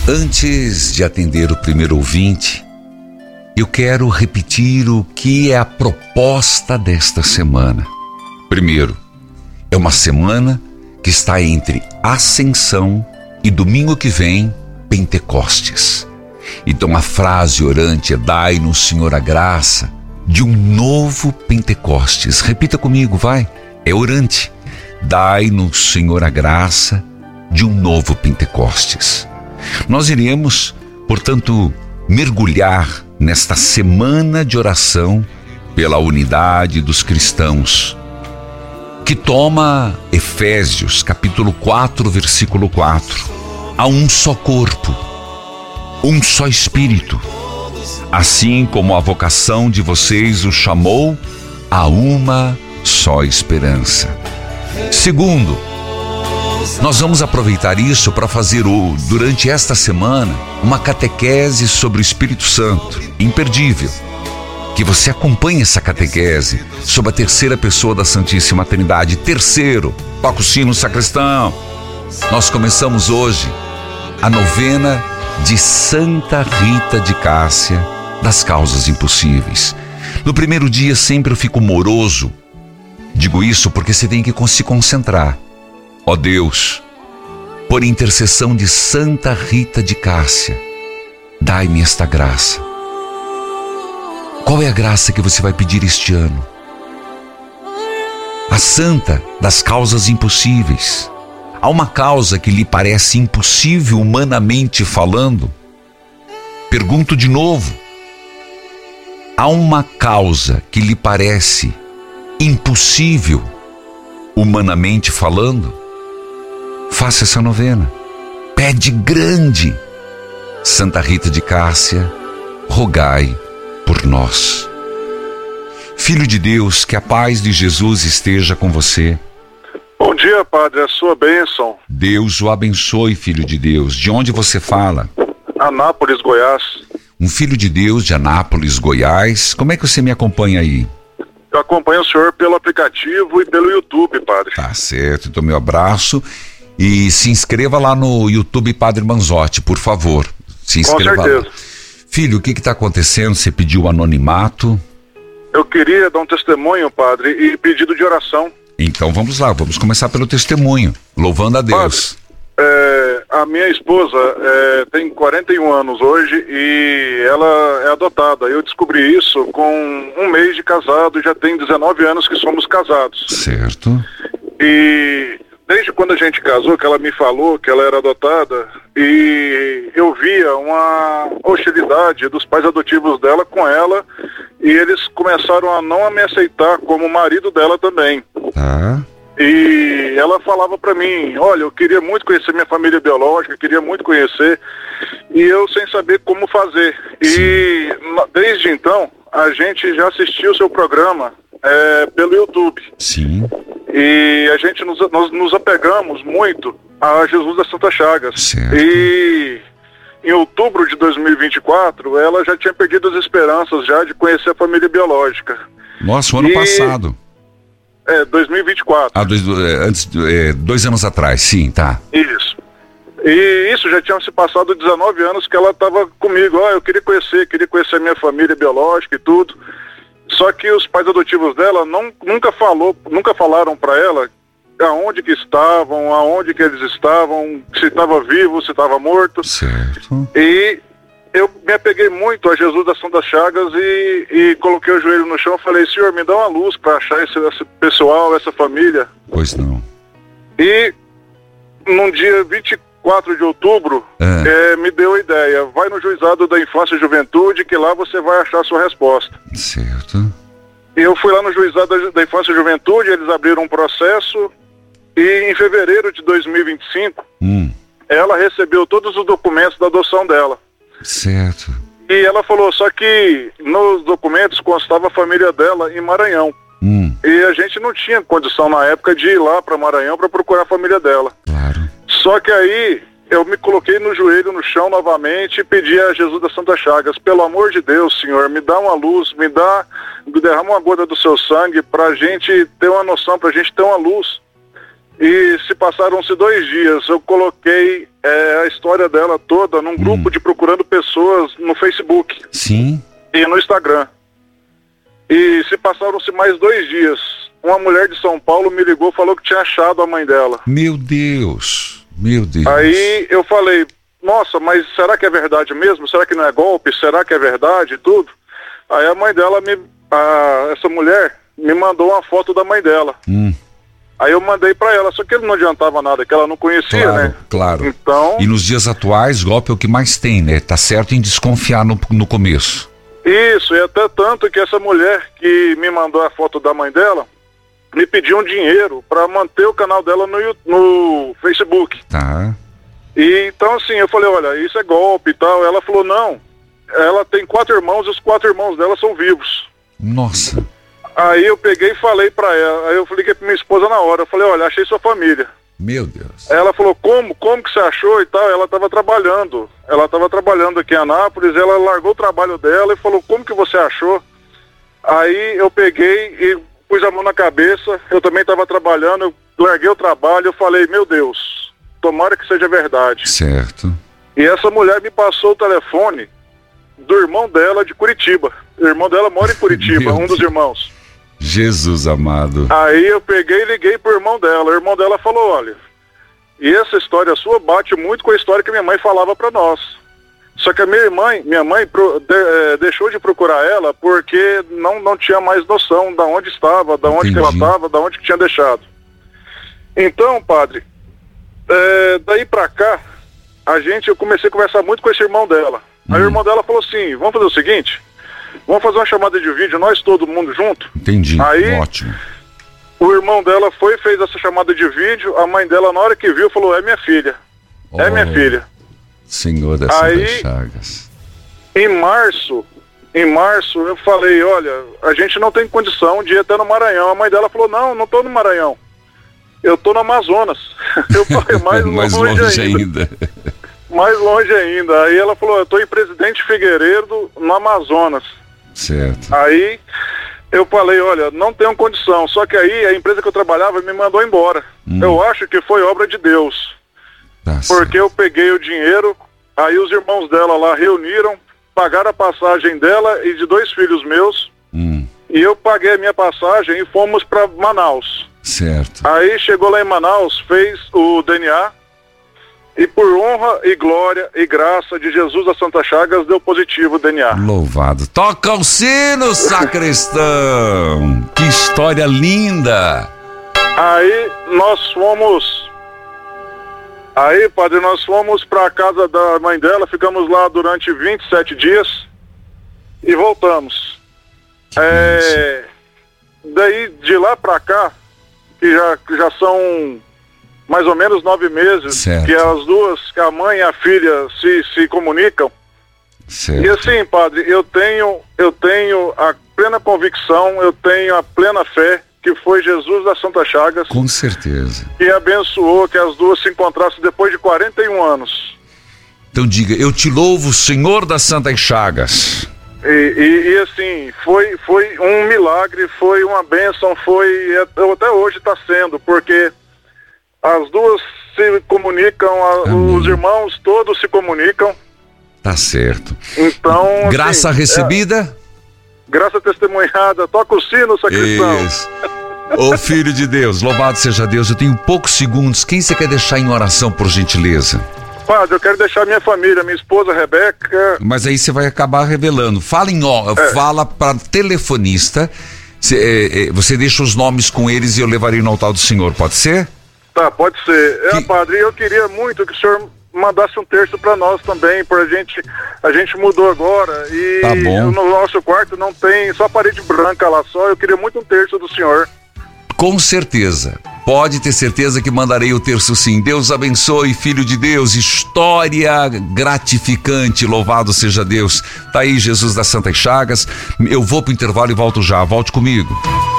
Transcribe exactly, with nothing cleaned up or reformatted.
Antes de atender o primeiro ouvinte, eu quero repetir o que é a proposta desta semana. Primeiro, é uma semana que está entre Ascensão e domingo que vem, Pentecostes. Então a frase orante é: dai-nos, Senhor, a graça de um novo Pentecostes. Repita comigo, vai. É orante. Dai-nos, Senhor, a graça de um novo Pentecostes. Nós iremos, portanto, mergulhar nesta semana de oração pela unidade dos cristãos, que toma Efésios, capítulo quatro, versículo quatro. Há um só corpo, um só Espírito, assim como a vocação de vocês o chamou a uma só esperança. Segundo, nós vamos aproveitar isso para fazer, o, durante esta semana, uma catequese sobre o Espírito Santo, imperdível. Que você acompanhe essa catequese sobre a terceira pessoa da Santíssima Trindade. Terceiro, toca o sino, sacristão. Nós começamos hoje a novena de Santa Rita de Cássia, das causas impossíveis. No primeiro dia sempre eu fico moroso. Digo isso porque você tem que se concentrar. Ó Deus, por intercessão de Santa Rita de Cássia, dai-me esta graça. Qual é a graça que você vai pedir este ano? A santa das causas impossíveis. Há uma causa que lhe parece impossível humanamente falando? Pergunto de novo. Há uma causa que lhe parece impossível humanamente falando? Faça essa novena. Pede grande. Santa Rita de Cássia, rogai por nós. Filho de Deus, que a paz de Jesus esteja com você. Bom dia, padre, a sua bênção. Deus o abençoe, filho de Deus. De onde você fala? Anápolis, Goiás. Um filho de Deus de Anápolis, Goiás. Como é que você me acompanha aí? Eu acompanho o senhor pelo aplicativo e pelo YouTube, padre. Tá certo, então meu abraço. E se inscreva lá no YouTube Padre Manzotti, por favor. Se inscreva. Com certeza. Lá. Filho, o que está acontecendo? Você pediu anonimato? Eu queria dar um testemunho, padre, e pedido de oração. Então vamos lá, vamos começar pelo testemunho, louvando a Deus. Padre, é, a minha esposa é, tem quarenta e um anos hoje e ela é adotada. Eu descobri isso com um mês de casado e já tem dezenove anos que somos casados. Certo. E desde quando a gente casou, que ela me falou que ela era adotada, e eu via uma hostilidade dos pais adotivos dela com ela, e eles começaram a não me aceitar como marido dela também. Tá. E ela falava pra mim: olha, eu queria muito conhecer minha família biológica, queria muito conhecer, e eu sem saber como fazer. E desde então, a gente já assistiu o seu programa é, pelo YouTube. Sim. E a gente nos, nós nos apegamos muito a Jesus das Santas Chagas. Certo. E em outubro de dois mil e vinte e quatro, ela já tinha perdido as esperanças já de conhecer a família biológica. Nossa, o ano e, passado. É, dois mil e vinte e quatro. Ah, dois, antes, é, dois anos atrás, sim, tá. Isso. E isso já tinha se passado dezenove anos que ela estava comigo. Ó, eu queria conhecer, queria conhecer a minha família biológica e tudo. Só que os pais adotivos dela não, nunca falou, nunca falaram para ela aonde que estavam, aonde que eles estavam, se estava vivo, se estava morto. Certo. E eu me apeguei muito a Jesus das Santas Chagas e, e coloquei o joelho no chão e falei: Senhor, me dá uma luz para achar esse, esse pessoal, essa família. Pois não. E num dia vinte e quatro de outubro, é. É, me deu a ideia: vai no Juizado da Infância e Juventude, que lá você vai achar a sua resposta. Certo. Eu fui lá no Juizado da Infância e Juventude, eles abriram um processo, e em fevereiro de dois mil e vinte e cinco, hum. ela recebeu todos os documentos da adoção dela. Certo. E ela falou, só que nos documentos constava a família dela em Maranhão. Hum. E a gente não tinha condição na época de ir lá para Maranhão para procurar a família dela. Claro. Só que aí eu me coloquei no joelho no chão novamente e pedi a Jesus das Santas Chagas: pelo amor de Deus, Senhor, me dá uma luz, me dá, me derrama uma gota do seu sangue pra gente ter uma noção, pra gente ter uma luz. E se passaram-se dois dias, eu coloquei é, a história história dela toda num grupo hum. de procurando pessoas no Facebook. Sim. E no Instagram. E se passaram-se mais dois dias. Uma mulher de São Paulo me ligou, falou que tinha achado a mãe dela. Meu Deus, meu Deus. Aí eu falei, nossa, mas será que é verdade mesmo? Será que não é golpe? Será que é verdade e tudo? Aí a mãe dela, me, a, essa mulher, me mandou uma foto da mãe dela. Hum. Aí eu mandei pra ela, só que ele não adiantava nada, que ela não conhecia, claro, né? Claro, então... E nos dias atuais, golpe é o que mais tem, né? Tá certo em desconfiar no, no começo. Isso, e até tanto que essa mulher que me mandou a foto da mãe dela, me pediu um dinheiro para manter o canal dela no, no Facebook. Tá. E então assim, eu falei, olha, isso é golpe e tal. Ela falou, não, ela tem quatro irmãos e os quatro irmãos dela são vivos. Nossa. Aí eu peguei e falei para ela, aí eu liguei pra minha esposa na hora, eu falei, olha, achei sua família. Meu Deus. Ela falou, como? Como que você achou e tal? Ela estava trabalhando, ela estava trabalhando aqui em Anápolis, ela largou o trabalho dela e falou, como que você achou? Aí eu peguei e pus a mão na cabeça, eu também estava trabalhando, eu larguei o trabalho, eu falei, meu Deus, tomara que seja verdade. Certo. E essa mulher me passou o telefone do irmão dela de Curitiba. O irmão dela mora em Curitiba, um dos irmãos. Jesus amado. Aí eu peguei e liguei pro irmão dela, o irmão dela falou, olha, e essa história sua bate muito com a história que minha mãe falava para nós. Só que a minha mãe, minha mãe pro, de, é, deixou de procurar ela porque não, não tinha mais noção de onde estava, de onde que ela estava, de onde que tinha deixado. Então, padre, é, daí pra cá, a gente, eu comecei a conversar muito com esse irmão dela. Hum. Aí o irmão dela falou assim, vamos fazer o seguinte, vamos fazer uma chamada de vídeo, nós todo mundo junto. Entendi, aí, ótimo. O irmão dela foi e fez essa chamada de vídeo, a mãe dela na hora que viu falou, é minha filha, oh. é minha filha. Senhor das Santas Chagas. Em março, em março eu falei, olha, a gente não tem condição de ir até no Maranhão. A mãe dela falou, não, não tô no Maranhão. Eu tô no Amazonas. Eu falei, mais, mais longe, longe ainda. ainda. Mais longe ainda. Aí ela falou, eu tô em Presidente Figueiredo, no Amazonas. Certo. Aí eu falei, olha, não tenho condição. Só que aí a empresa que eu trabalhava me mandou embora. Hum. Eu acho que foi obra de Deus. Tá porque certo. Eu peguei o dinheiro, aí os irmãos dela lá reuniram, pagaram a passagem dela e de dois filhos meus, hum. e eu paguei a minha passagem e fomos para Manaus. Certo. Aí chegou lá em Manaus, fez o D N A, e por honra e glória e graça de Jesus das Santas Chagas, deu positivo o D N A. Louvado. Toca o sino, sacristão! Que história linda! Aí nós fomos... Aí, padre, nós fomos para a casa da mãe dela, ficamos lá durante vinte e sete dias e voltamos. É, daí, de lá para cá, que já, que já são mais ou menos nove meses, certo. Que as duas, que a mãe e a filha se, se comunicam. Certo. E assim, padre, eu tenho, eu tenho a plena convicção, eu tenho a plena fé que foi Jesus das Santas Chagas. Com certeza. Que abençoou que as duas se encontrassem depois de quarenta e um anos. Então diga, eu te louvo, Senhor das Santas Chagas. E, e, e assim, foi, foi um milagre, foi uma bênção, foi, até hoje está sendo, porque as duas se comunicam, a, os irmãos todos se comunicam. Tá certo. Então, graça assim, recebida? É, graça testemunhada, toca o sino, sacristão. Isso. Ô filho de Deus, louvado seja Deus, eu tenho poucos segundos, quem você quer deixar em oração, por gentileza? Padre, eu quero deixar minha família, minha esposa Rebeca. Mas aí você vai acabar revelando. Fala em ó, é. Fala para telefonista, cê, é, é, você deixa os nomes com eles e eu levarei no altar do Senhor, pode ser? Tá, pode ser. Que... É, padre, eu queria muito que o senhor mandasse um terço para nós também, pra gente, a gente mudou agora e tá bom. No nosso quarto não tem, só parede branca lá só, eu queria muito um terço do senhor. Com certeza, pode ter certeza que mandarei o terço sim. Deus abençoe, filho de Deus, história gratificante, louvado seja Deus. Tá aí Jesus das Santas Chagas, eu vou pro intervalo e volto já, volte comigo.